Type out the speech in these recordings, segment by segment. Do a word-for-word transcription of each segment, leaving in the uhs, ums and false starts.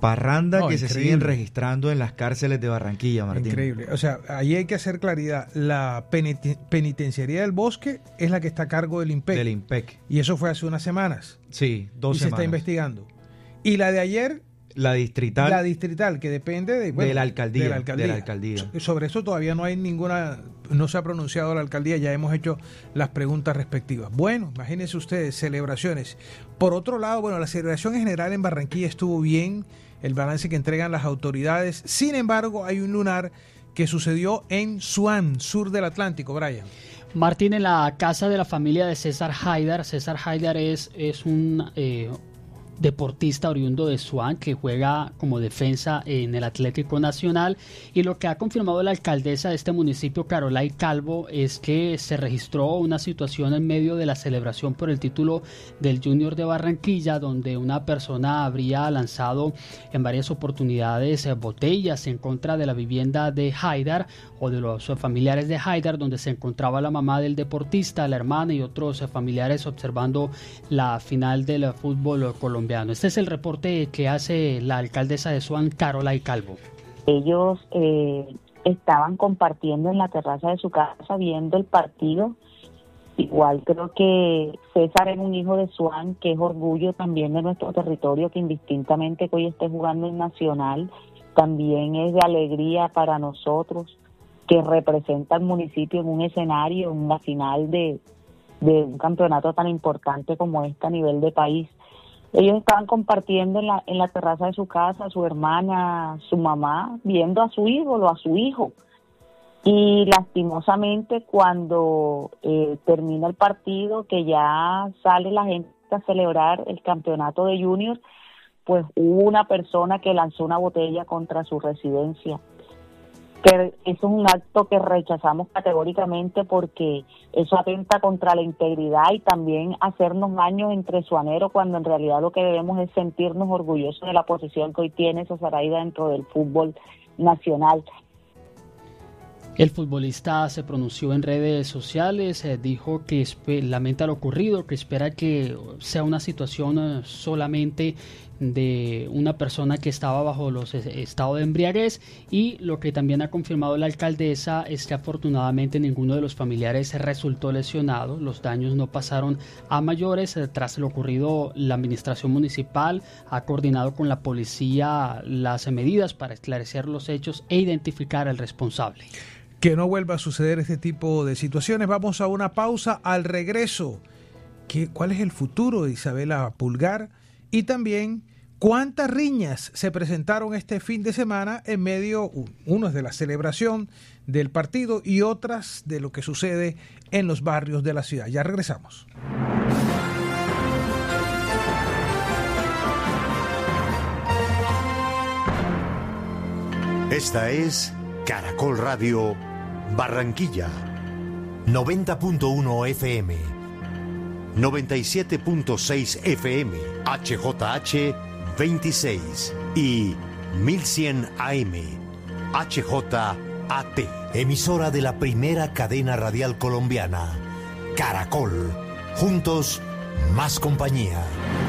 parranda No, que increíble. se siguen registrando en las cárceles de Barranquilla, Martín. Increíble. O sea, ahí hay que hacer claridad. La peniten- penitenciaría del Bosque es la que está a cargo del IMPEC. Del IMPEC. Y eso fue hace unas semanas. Sí, dos y semanas. se está investigando. Y la de ayer, La distrital. la distrital, que depende de, bueno, de la alcaldía. de la alcaldía. De la alcaldía. So- Sobre eso todavía no hay ninguna, no se ha pronunciado la alcaldía, ya hemos hecho las preguntas respectivas. Bueno, imagínense ustedes, celebraciones. Por otro lado, bueno, la celebración en general en Barranquilla estuvo bien, el balance que entregan las autoridades. Sin embargo, hay un lunar que sucedió en Suán, sur del Atlántico, Brian. Martín, en la casa de la familia de César Haidar. César Haidar es, es un eh, deportista oriundo de Suán que juega como defensa en el Atlético Nacional, y lo que ha confirmado la alcaldesa de este municipio, Carolay Calvo, es que se registró una situación en medio de la celebración por el título del Junior de Barranquilla, donde una persona habría lanzado en varias oportunidades eh, botellas en contra de la vivienda de Haidar o de los familiares de Haidar, donde se encontraba la mamá del deportista, la hermana y otros eh, familiares observando la final del fútbol colombiano. Este es el reporte que hace la alcaldesa de Suán, Carolay Calvo. Ellos eh, estaban compartiendo en la terraza de su casa viendo el partido. Igual creo que César es un hijo de Suán, que es orgullo también de nuestro territorio, que indistintamente que hoy esté jugando en Nacional, también es de alegría para nosotros, que representa al municipio en un escenario, en una final de, de un campeonato tan importante como este a nivel de país. Ellos estaban compartiendo en la en la terraza de su casa, su hermana, su mamá, viendo a su ídolo, a su hijo. Y lastimosamente cuando eh, termina el partido, que ya sale la gente a celebrar el campeonato de Junior, pues hubo una persona que lanzó una botella contra su residencia. Que eso es un acto que rechazamos categóricamente, porque eso atenta contra la integridad y también hacernos daño entre suaneros, cuando en realidad lo que debemos es sentirnos orgullosos de la posición que hoy tiene César Haidar dentro del fútbol nacional. El futbolista se pronunció en redes sociales, eh, dijo que espe- lamenta lo ocurrido, que espera que sea una situación eh, solamente de una persona que estaba bajo los eh, estado de embriaguez, y lo que también ha confirmado la alcaldesa es que afortunadamente ninguno de los familiares resultó lesionado, los daños no pasaron a mayores. Eh, tras lo ocurrido, la administración municipal ha coordinado con la policía las medidas para esclarecer los hechos e identificar al responsable. Que no vuelva a suceder este tipo de situaciones. Vamos a una pausa. Al regreso, ¿qué, ¿cuál es el futuro de Isabela Pulgar? Y también, ¿cuántas riñas se presentaron este fin de semana en medio, unas de la celebración del partido y otras de lo que sucede en los barrios de la ciudad? Ya regresamos. Esta es Caracol Radio Barranquilla, noventa punto uno F M, noventa y siete punto seis F M, H J H veintiséis y mil cien A M, H J A T. emisora de la primera cadena radial colombiana, Caracol. Juntos, más compañía.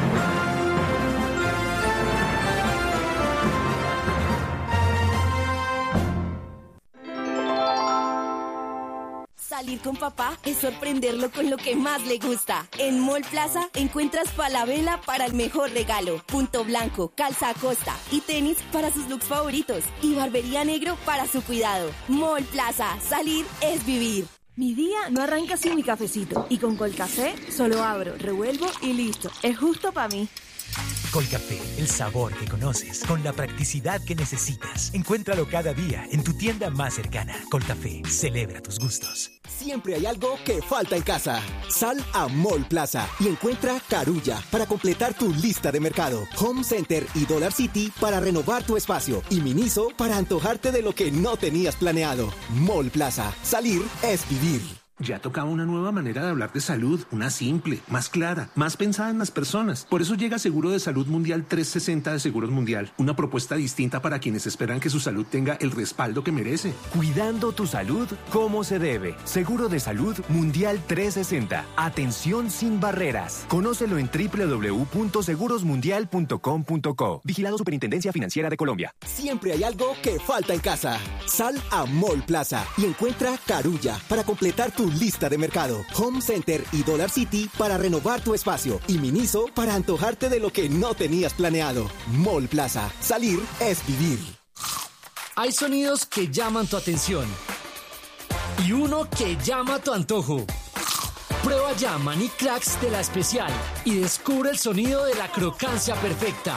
Salir con papá es sorprenderlo con lo que más le gusta. En Mall Plaza encuentras Falabella para el mejor regalo, Punto Blanco, Calza Acosta y tenis para sus looks favoritos, y Barbería Negro para su cuidado. Mall Plaza, salir es vivir. Mi día no arranca sin mi cafecito, y con Colcafé solo abro, revuelvo y listo. Es justo para mí. Colcafé, el sabor que conoces, con la practicidad que necesitas. Encuéntralo cada día en tu tienda más cercana. Colcafé, celebra tus gustos. Siempre hay algo que falta en casa. Sal a Mall Plaza y encuentra Carulla para completar tu lista de mercado. Home Center y Dollar City para renovar tu espacio. Y Miniso para antojarte de lo que no tenías planeado. Mall Plaza. Salir es vivir. Ya tocaba una nueva manera de hablar de salud, una simple, más clara, más pensada en las personas. Por eso llega Seguro de Salud Mundial trescientos sesenta de Seguros Mundial, una propuesta distinta para quienes esperan que su salud tenga el respaldo que merece. Cuidando tu salud como se debe. Seguro de Salud Mundial trescientos sesenta. Atención sin barreras. Conócelo en doble u doble u doble u punto seguros mundial punto com punto co. Vigilado Superintendencia Financiera de Colombia. Siempre hay algo que falta en casa. Sal a Mall Plaza y encuentra Carulla para completar tu lista de mercado. Home Center y Dollar City para renovar tu espacio. Y Miniso para antojarte de lo que no tenías planeado. Mall Plaza. Salir es vivir. Hay sonidos que llaman tu atención y uno que llama tu antojo. Prueba ya Maní Cracks de La Especial y descubre el sonido de la crocancia perfecta.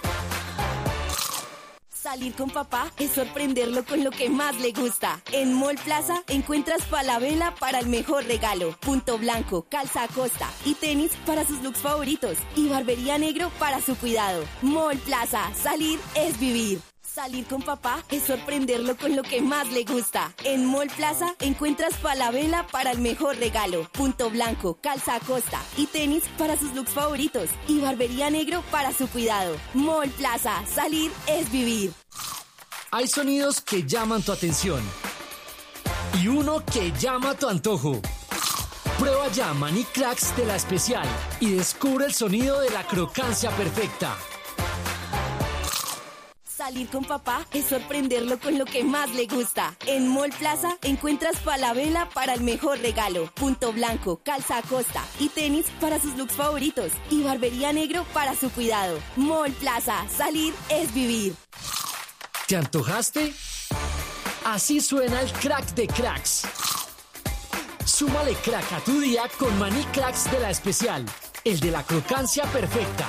Salir con papá es sorprenderlo con lo que más le gusta. En Mall Plaza encuentras Falabella para el mejor regalo, Punto Blanco, Calza Acosta y tenis para sus looks favoritos y Barbería Negro para su cuidado. Mall Plaza, salir es vivir. Salir con papá es sorprenderlo con lo que más le gusta. En Mall Plaza encuentras Falabella para el mejor regalo, Punto Blanco, Calza Acosta y tenis para sus looks favoritos y Barbería Negro para su cuidado. Mall Plaza, salir es vivir. Hay sonidos que llaman tu atención y uno que llama tu antojo. Prueba ya Maní Cracks de La Especial y descubre el sonido de la crocancia perfecta. Salir con papá es sorprenderlo con lo que más le gusta. En Mall Plaza encuentras Falabella para el mejor regalo, Punto Blanco, Calza Acosta y tenis para sus looks favoritos y Barbería Negro para su cuidado. Mall Plaza, salir es vivir. ¿Te antojaste? Así suena el crack de cracks. Súmale crack a tu día con Maní Cracks de La Especial, el de la crocancia perfecta.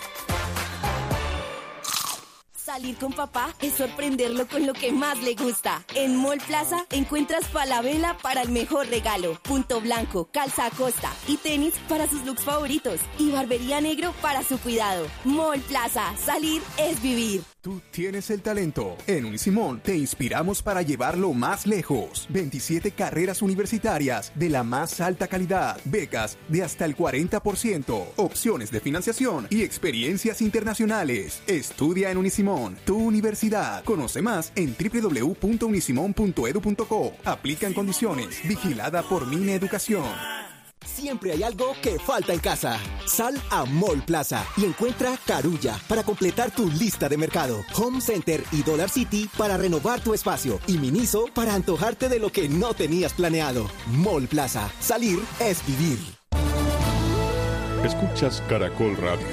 Salir con papá es sorprenderlo con lo que más le gusta. En Mall Plaza encuentras Falabella para el mejor regalo, Punto Blanco, Calza Acosta y tenis para sus looks favoritos y Barbería Negro para su cuidado. Mall Plaza, salir es vivir. Tú tienes el talento. En Unisimón te inspiramos para llevarlo más lejos. veintisiete carreras universitarias de la más alta calidad, becas de hasta el cuarenta por ciento, opciones de financiación y experiencias internacionales. Estudia en Unisimón, tu universidad. Conoce más en doble u doble u doble u punto unisimón punto edu punto co. Aplican condiciones. Vigilada por Mine Educación. Siempre hay algo que falta en casa. Sal a Mall Plaza y encuentra Carulla para completar tu lista de mercado. Home Center y Dollar City para renovar tu espacio. Y Miniso para antojarte de lo que no tenías planeado. Mall Plaza. Salir es vivir. Escuchas Caracol Radio.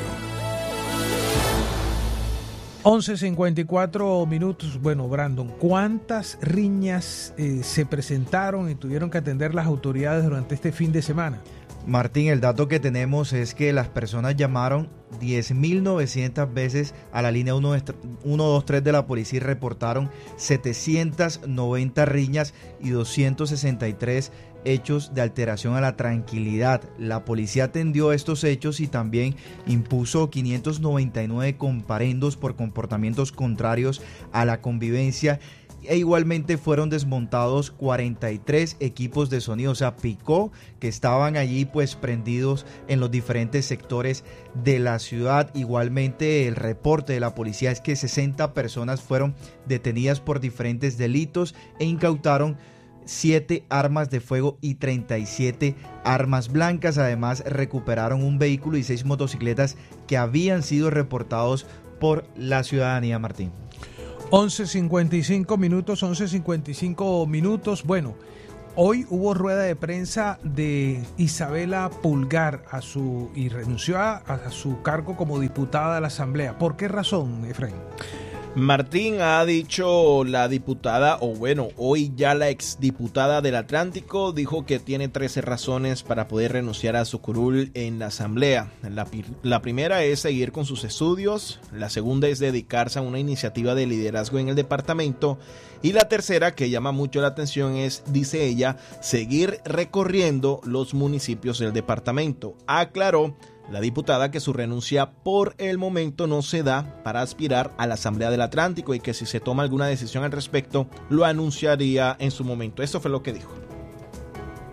once cincuenta y cuatro minutos. Bueno, Brandon, ¿cuántas riñas eh, se presentaron y tuvieron que atender las autoridades durante este fin de semana? Martín, el dato que tenemos es que las personas llamaron diez mil novecientas veces a la línea uno dos tres de la policía y reportaron setecientas noventa riñas y doscientos sesenta y tres hechos de alteración a la tranquilidad. La policía atendió estos hechos y también impuso quinientos noventa y nueve comparendos por comportamientos contrarios a la convivencia. E igualmente fueron desmontados cuarenta y tres equipos de sonido, o sea, picó que estaban allí pues prendidos en los diferentes sectores de la ciudad. Igualmente el reporte de la policía es que sesenta personas fueron detenidas por diferentes delitos e incautaron siete armas de fuego y treinta y siete armas blancas. Además recuperaron un vehículo y seis motocicletas que habían sido reportados por la ciudadanía, Martín. once cincuenta y cinco minutos, once cincuenta y cinco minutos. Bueno, hoy hubo rueda de prensa de Isabela Pulgar a su y renunció a, a su cargo como diputada de la Asamblea. ¿Por qué razón, Efraín? Martín, ha dicho la diputada, o bueno, hoy ya la exdiputada del Atlántico, dijo que tiene trece razones para poder renunciar a su curul en la Asamblea. La, la primera es seguir con sus estudios, la segunda es dedicarse a una iniciativa de liderazgo en el departamento y la tercera, que llama mucho la atención, es, dice ella, seguir recorriendo los municipios del departamento. Aclaró la diputada que su renuncia por el momento no se da para aspirar a la Asamblea del Atlántico y que si se toma alguna decisión al respecto lo anunciaría en su momento. Eso fue lo que dijo.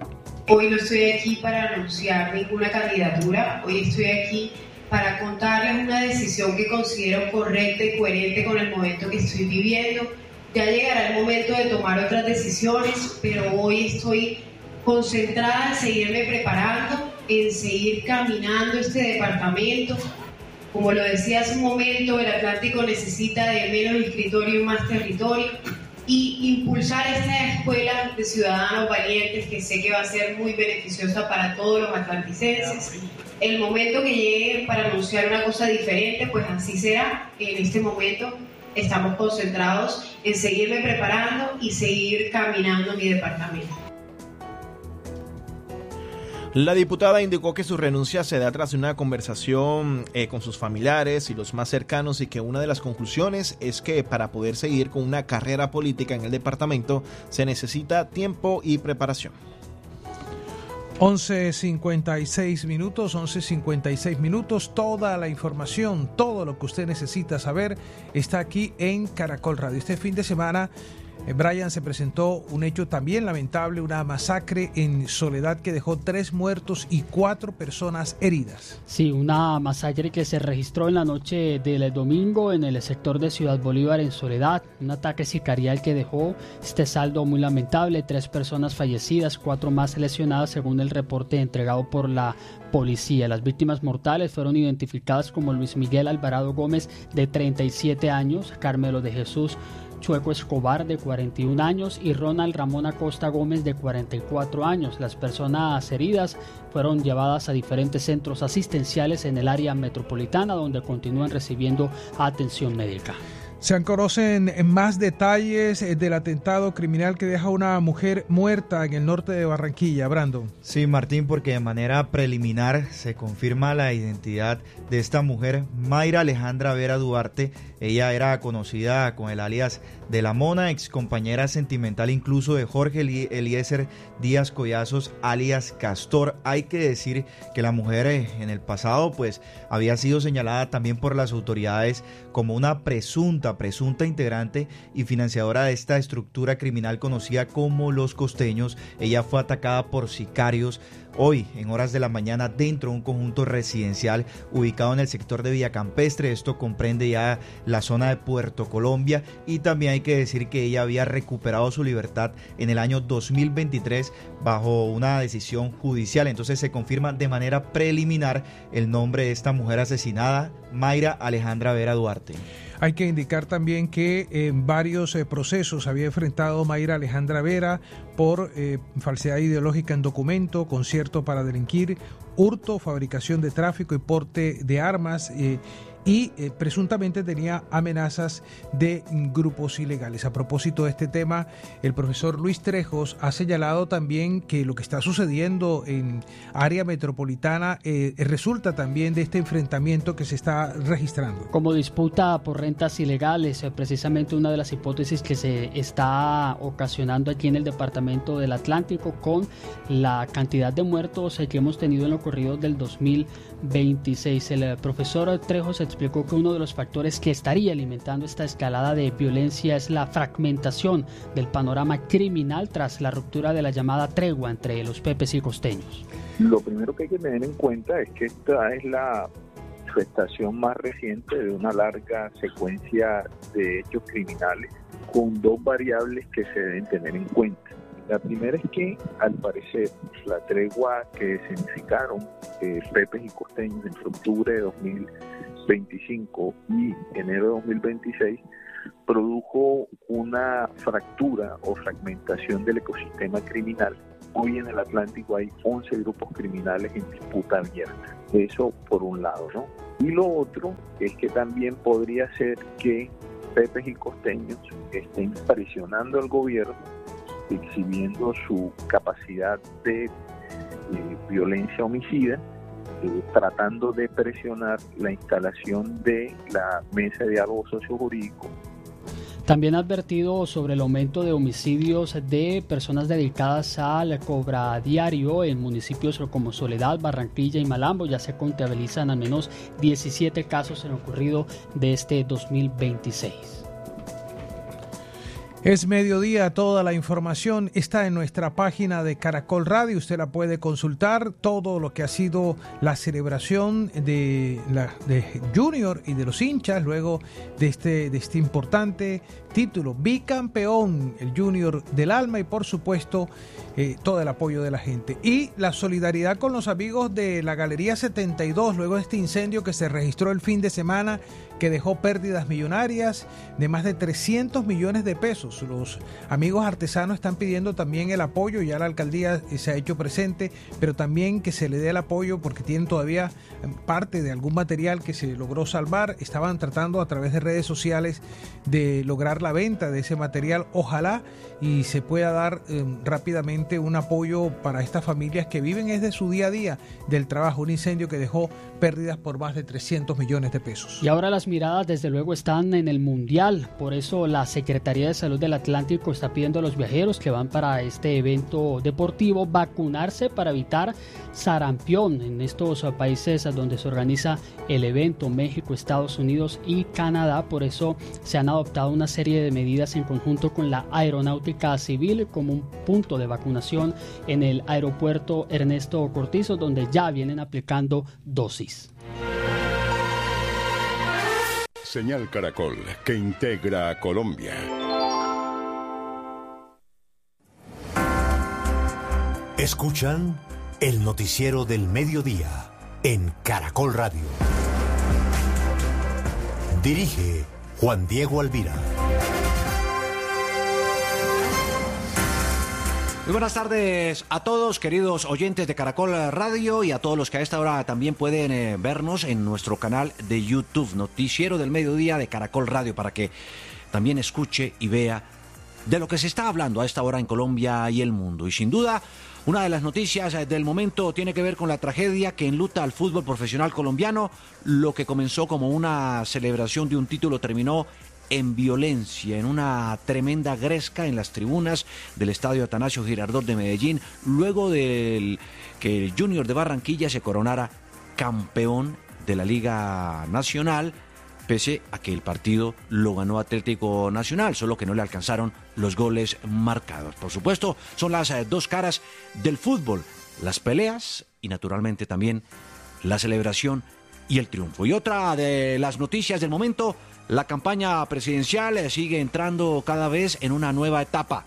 Hoy no estoy aquí para anunciar ninguna candidatura, hoy estoy aquí para contarles una decisión que considero correcta y coherente con el momento que estoy viviendo. Ya llegará el momento de tomar otras decisiones, pero hoy estoy concentrada en seguirme preparando, en seguir caminando este departamento. Como lo decía hace un momento, el Atlántico necesita de menos escritorio y más territorio, y impulsar esta escuela de ciudadanos valientes que sé que va a ser muy beneficiosa para todos los atlanticenses. El momento que llegue para anunciar una cosa diferente, pues así será. En este momento estamos concentrados en seguirme preparando y seguir caminando mi departamento. La diputada indicó que su renuncia se da tras una conversación eh, con sus familiares y los más cercanos, y que una de las conclusiones es que para poder seguir con una carrera política en el departamento se necesita tiempo y preparación. once cincuenta y seis minutos, once cincuenta y seis minutos, toda la información, todo lo que usted necesita saber está aquí en Caracol Radio. Este fin de semana, eh, Brian, se presentó un hecho también lamentable, una masacre en Soledad que dejó tres muertos y cuatro personas heridas. Sí, una masacre que se registró en la noche del domingo en el sector de Ciudad Bolívar en Soledad, un ataque sicarial que dejó este saldo muy lamentable, tres personas fallecidas, cuatro más lesionadas según el reporte entregado por la policía. Las víctimas mortales fueron identificadas como Luis Miguel Alvarado Gómez, de treinta y siete años, Carmelo de Jesús Chueco Escobar, de cuarenta y un años, y Ronald Ramón Acosta Gómez, de cuarenta y cuatro años. Las personas heridas fueron llevadas a diferentes centros asistenciales en el área metropolitana, donde continúan recibiendo atención médica. Se conocen más detalles del atentado criminal que deja una mujer muerta en el norte de Barranquilla, Brandon. Sí, Martín, porque de manera preliminar se confirma la identidad de esta mujer, Mayra Alejandra Vera Duarte. Ella era conocida con el alias de La Mona, ex compañera sentimental incluso de Jorge Eliezer Díaz Collazos, alias Castor. Hay que decir que la mujer en el pasado pues había sido señalada también por las autoridades como una presunta, presunta integrante y financiadora de esta estructura criminal conocida como Los Costeños. Ella fue atacada por sicarios hoy en horas de la mañana dentro de un conjunto residencial ubicado en el sector de Villa Campestre. Esto comprende ya la zona de Puerto Colombia, y también hay que decir que ella había recuperado su libertad en el año dos mil veintitrés bajo una decisión judicial. Entonces se confirma de manera preliminar el nombre de esta mujer asesinada, Mayra Alejandra Vera Duarte. Hay que indicar también que en varios eh, procesos había enfrentado Mayra Alejandra Vera por eh, falsedad ideológica en documento, concierto para delinquir, hurto, fabricación de tráfico y porte de armas, eh, y eh, presuntamente tenía amenazas de grupos ilegales. A propósito de este tema, el profesor Luis Trejos ha señalado también que lo que está sucediendo en área metropolitana eh, resulta también de este enfrentamiento que se está registrando. Como disputa por rentas ilegales, eh, precisamente una de las hipótesis que se está ocasionando aquí en el departamento del Atlántico, con la cantidad de muertos eh, que hemos tenido en lo corrido del dos mil veintiséis. El eh, profesor Trejos explicó que uno de los factores que estaría alimentando esta escalada de violencia es la fragmentación del panorama criminal tras la ruptura de la llamada tregua entre los pepes y costeños. Lo primero que hay que tener en cuenta es que esta es la manifestación más reciente de una larga secuencia de hechos criminales con dos variables que se deben tener en cuenta. La primera es que, al parecer, la tregua que significaron eh, pepes y costeños entre octubre de dos mil veinticinco y enero de dos mil veintiséis produjo una fractura o fragmentación del ecosistema criminal. Hoy en el Atlántico hay once grupos criminales en disputa abierta. Eso por un lado, ¿no? Y lo otro es que también podría ser que pepes y costeños estén presionando al gobierno, exhibiendo su capacidad de eh, violencia homicida, eh, tratando de presionar la instalación de la mesa de diálogo sociojurídico. También ha advertido sobre el aumento de homicidios de personas dedicadas al cobradiario en municipios como Soledad, Barranquilla y Malambo. Ya se contabilizan al menos diecisiete casos en lo ocurrido de este dos mil veintiséis. Es mediodía, toda la información está en nuestra página de Caracol Radio. Usted la puede consultar, todo lo que ha sido la celebración de, la, de Junior y de los hinchas, luego de este, de este importante título, bicampeón, el Junior del alma, y por supuesto eh, todo el apoyo de la gente. Y la solidaridad con los amigos de la Galería setenta y dos, luego de este incendio que se registró el fin de semana, que dejó pérdidas millonarias de más de trescientos millones de pesos. Los amigos artesanos están pidiendo también el apoyo, ya la alcaldía se ha hecho presente, pero también que se le dé el apoyo porque tienen todavía parte de algún material que se logró salvar. Estaban tratando a través de redes sociales de lograr la venta de ese material. Ojalá y se pueda dar eh, rápidamente un apoyo para estas familias que viven es de su día a día del trabajo. Un incendio que dejó pérdidas por más de trescientos millones de pesos. Y ahora las miradas desde luego están en el Mundial, por eso la Secretaría de Salud del Atlántico está pidiendo a los viajeros que van para este evento deportivo vacunarse para evitar sarampión en estos países donde se organiza el evento, México, Estados Unidos y Canadá. Por eso se han adoptado una serie de medidas en conjunto con la Aeronáutica Civil como un punto de vacunación en el aeropuerto Ernesto Cortizo, donde ya vienen aplicando dosis. Señal Caracol, que integra a Colombia. Escuchan el noticiero del mediodía en Caracol Radio. Dirige Juan Diego Alvira. Muy buenas tardes a todos, queridos oyentes de Caracol Radio, y a todos los que a esta hora también pueden eh, vernos en nuestro canal de YouTube, Noticiero del Mediodía de Caracol Radio, para que también escuche y vea de lo que se está hablando a esta hora en Colombia y el mundo. Y sin duda, una de las noticias del momento tiene que ver con la tragedia que enluta al fútbol profesional colombiano. Lo que comenzó como una celebración de un título terminó en violencia, en una tremenda gresca en las tribunas del Estadio Atanasio Girardot de Medellín, luego de que el Junior de Barranquilla se coronara campeón de la Liga Nacional, pese a que el partido lo ganó Atlético Nacional, solo que no le alcanzaron los goles marcados. Por supuesto, son las eh, dos caras del fútbol, las peleas y naturalmente también la celebración y el triunfo. Y otra de las noticias del momento: la campaña presidencial sigue entrando cada vez en una nueva etapa.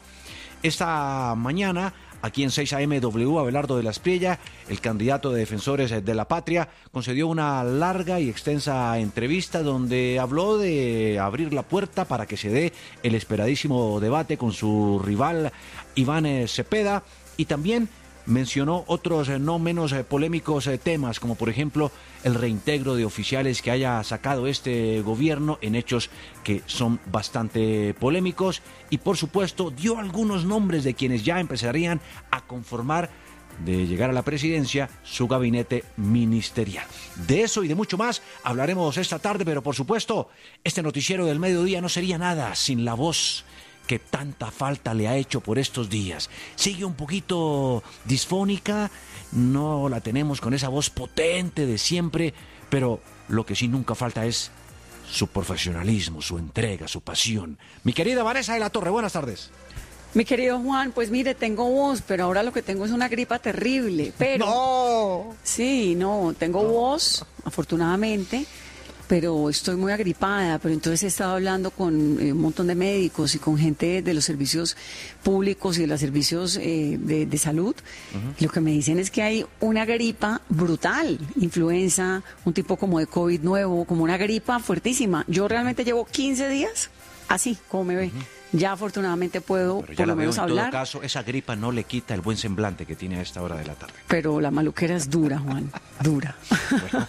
Esta mañana, aquí en seis A M W, Abelardo de la Espriella, el candidato de Defensores de la Patria, concedió una larga y extensa entrevista donde habló de abrir la puerta para que se dé el esperadísimo debate con su rival Iván Cepeda, y también mencionó otros no menos polémicos temas, como por ejemplo el reintegro de oficiales que haya sacado este gobierno en hechos que son bastante polémicos, y por supuesto dio algunos nombres de quienes ya empezarían a conformar, de llegar a la presidencia, su gabinete ministerial. De eso y de mucho más hablaremos esta tarde, pero por supuesto este noticiero del mediodía no sería nada sin la voz que tanta falta le ha hecho por estos días. Sigue un poquito disfónica, no la tenemos con esa voz potente de siempre, pero lo que sí nunca falta es su profesionalismo, su entrega, su pasión. Mi querida Vanessa de la Torre, buenas tardes. Mi querido Juan, pues mire, tengo voz, pero ahora lo que tengo es una gripa terrible, pero... ¡No! Sí, no, tengo voz, afortunadamente, pero estoy muy agripada, pero entonces he estado hablando con eh, un montón de médicos y con gente de los servicios públicos y de los servicios eh, de, de salud. Uh-huh. Y lo que me dicen es que hay una gripa brutal, influenza, un tipo como de COVID nuevo, como una gripa fuertísima. Yo realmente llevo quince días así, como me ve. Uh-huh. Ya afortunadamente puedo Pero ya por la lo veo, menos en hablar. todo caso, esa gripa no le quita el buen semblante que tiene a esta hora de la tarde. Pero la maluquera es dura, Juan, dura. Bueno.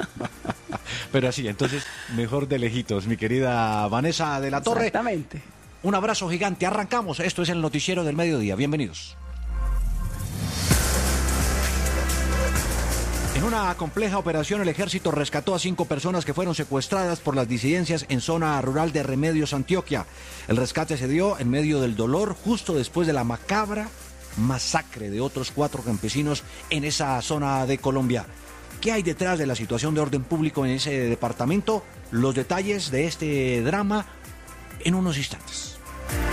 Pero así, entonces, mejor de lejitos, mi querida Vanessa de la Torre. Exactamente. Un abrazo gigante, arrancamos. Esto es el noticiero del mediodía, bienvenidos. En una compleja operación, el ejército rescató a cinco personas que fueron secuestradas por las disidencias en zona rural de Remedios, Antioquia. El rescate se dio en medio del dolor, justo después de la macabra masacre de otros cuatro campesinos en esa zona de Colombia. ¿Qué hay detrás de la situación de orden público en ese departamento? Los detalles de este drama en unos instantes.